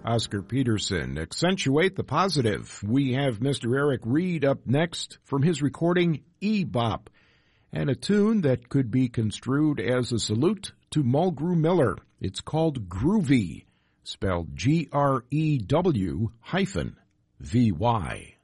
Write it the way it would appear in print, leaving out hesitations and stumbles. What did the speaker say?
Oscar Peterson. Accentuate the positive. We have Mr. Eric Reed up next from his recording E-Bop, and a tune that could be construed as a salute to Mulgrew Miller. It's called Groovy, spelled Grew-VY.